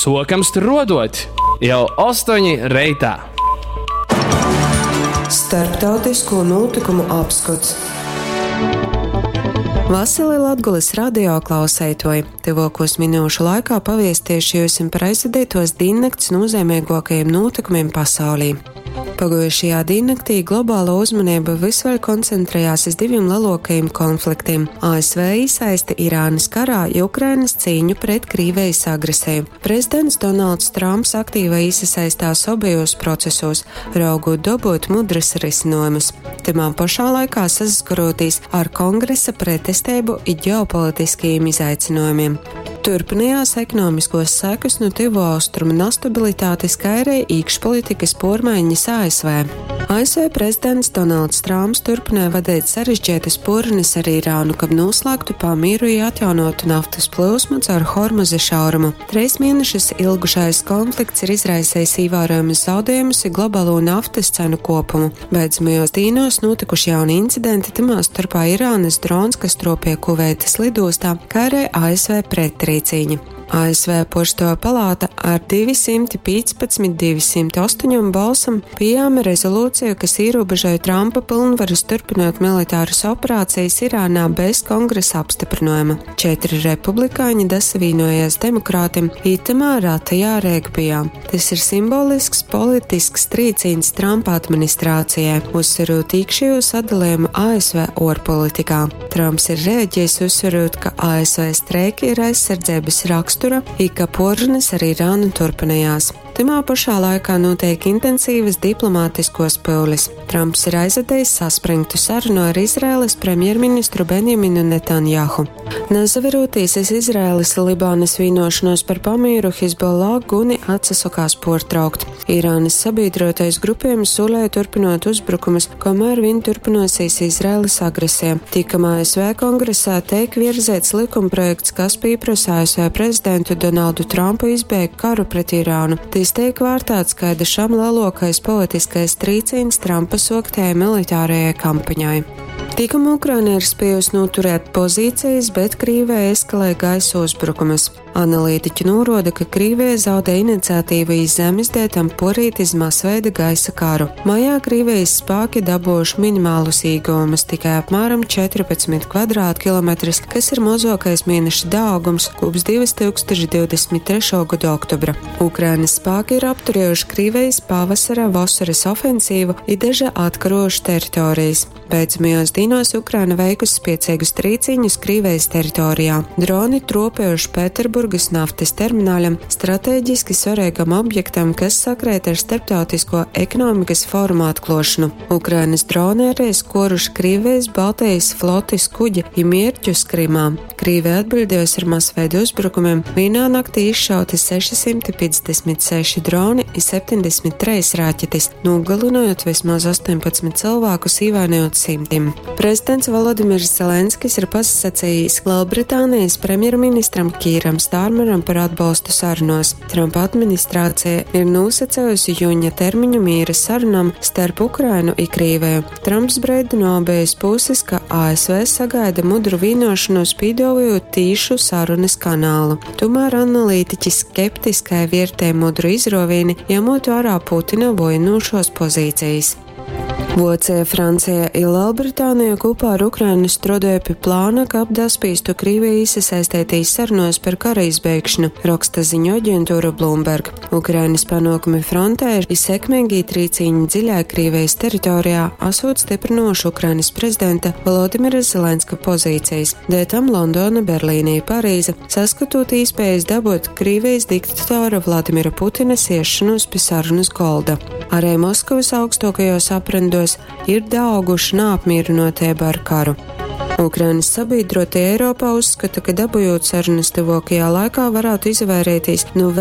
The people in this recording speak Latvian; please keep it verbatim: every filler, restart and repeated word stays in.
sokams tur rodot, jau astoņi reitā. Starptautisko notikumu apskats. Vasili Latgulis radio klausētoji. Tuvākos minūšu laikā paviestieši jūs par aizvadītos diennakts nozīmīgākajiem notikumiem pasaulī. Pagājušajā diennaktī globāla uzmanība visvaļ koncentrējās uz diviem lielākajiem konfliktiem – A S V iesaisti Irānas karā, Ukrainas cīņu pret Krievijas agresiju. Prezidents Donalds Trumps aktīvi iesaistās abajos procesos, raugot dabūt mudras risinājumus. Timā pašā laikā saskaroties ar kongresa pretestību un ģeopolitiskajiem izaicinājumiem. Turpinājās ekonomiskos sekas no tuvu austrumu nestabilitātes, kā arī iekšpolitikas pormaiņas A S V. A S V prezidents Donalds Trumps turpināja vadīt sarežģītas porunas ar Irānu, kad noslēgtu pamieru un atjaunotu naftas plūsmu caur Hormuza šaurumu. Trīs mēnešus ilgušais konflikts ir izraisījis ievērojamus zaudējumus un globālo naftas cenu kopumu. Beidzamajos dīnos notikuši jauni incidenti, timā starpā Irānas drons, kas tropīja Kuveitas lidostā, kā arī A S V pretrīcīņi. A S V Pošto palāta ar divsimt piecpadsmit divsimt astoņi balsam pieņēma rezolūciju, kas ierobežoja Trumpa pilnvarus turpināt militāras operācijas Irānā bez kongresa apstiprinājuma. Četri republikāņi dasavienojās demokrātim ītamā ratajā regbijā. Tas ir simbolisks politisks trīcīns Trumpa administrācijai, uzsverot iekšējo sadalījumu A S V ārpolitikā. Trumps ir rēģējis uzsverot, ka A S V streiki ir aizsardzības rakstura, i ka porunas ar Irānu turpinājās. Timā pašā laikā notiek intensīvas diplomātiskos pūles. Trumps ir aizvadījis saspringtu sarunu ar Izraēlas premjerministru Benjaminu Netanjahu. Nezaveroties iz Izraēlas Libānas vienošanos par pamieru, Hizbollah guni atsasokās portraukt. Irānas sabiedrotais grupējums solēja turpinot uzbrukumus, kamēr viņi turpinosies Izraēlas agresija. Tikam A S V kongresā tiek virzēts likumprojekts, kas pieprasa A S V prezidentu Donaldu Trumpu izbeigt karu pret Irānu. Tas tiek vērtēts kā dažām lielākais politiskais trīcīns Trumpa soktajai militārajai kampaņai. Tikam Ukraina ir spējusi noturēt pozīcijas, bet Krievija eskalē gaisa uzbrukumus. Analītiķi norāda, ka Krievija zaudē iniciatīvu iz zemesdētam porīt iz masveida gaisa karu. Maijā Krievijas spēki dabūjuši minimālus iegūmus, tikai apmēram četrpadsmit kvadrātkilometrus, kas ir mazākais mēneša daudzums kopš divi tūkstoši divdesmit trešā gada oktobra. Ukrainas spēki ir apturējuši Krievijas pavasara vasaras ofensīvu un daži atkarojuši teritorijas. Beidzamajos dīnos Ukraina veikusi spēcīgus trīcīņus Krievijas teritorijā. Droni tropējuši Pēterburgas naftas termināļam, stratēģiski svarīgam objektam, kas sakrēt ar starptautisko ekonomikas fórumu atklāšanu. Ukrainas droni arī skoruši Krievijas Baltijas flotes kuģi un mērķus Krimā. Krievija atbildējusi ar masveidu uzbrukumiem, vienā naktī izšauti sešsimt piecdesmit seši droni un septiņdesmit trīs raķetes, nogalinot vismaz astoņpadsmit cilvēkus, ievainojot simtiem. Prezidents Volodimirs Zelenskis ir pasacījis Lielbritānijas premjerministram Kīram Stārmeram par atbalstu sarunos. Trumpa administrācija ir nosacījusi jūņa termiņu miera sarunām starp Ukrainu un Krieviju. Trumps brīdina abas puses, ka A S V sagaida mudru vienošanos, piedāvājot tīšu sarunas kanālu. Tomēr analītiķi skeptiskai vērtē mudru izrovieni, ņemot vērā Putina vojinošos pozīcijas. Vācija, Francija un Lielbritānija kopā ar Ukrainu strādāja pie plāna, ka apdaspīstu Krieviju iesaistītīs sarunos par kara izbeigšanu, raksta ziņu aģentūra Bloomberg. Ukrainas panākumi frontē ir sekmīgi trīcīņi dziļā Krievijas teritorijā, esot stiprinoši Ukrainas prezidenta Volodimira Zelenska pozīcijas. Dēļ Londona, Berlīne un Parīze saskatot iespējas dabūt Krievijas diktatora Vladimira Putina iešanos pie sarunas golda. Arī Moskavas augstākajos aprindos ir dauguši neapmierinotība ar karu. Ukrainas sabiedrotie Eiropā uzskata, ka dabūjot sarunas tuvākajā laikā varētu izvairīties no